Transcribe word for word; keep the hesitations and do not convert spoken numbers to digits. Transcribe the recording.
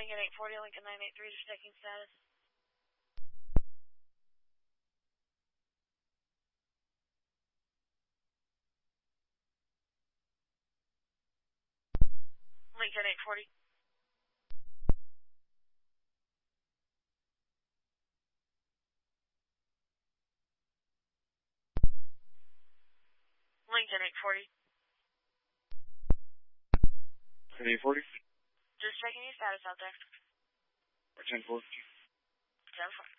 Lincoln eight forty, Lincoln nine eight three, just checking status. Lincoln eight forty. Lincoln eight forty. eight forty? Just checking your status out there. ten four. ten four.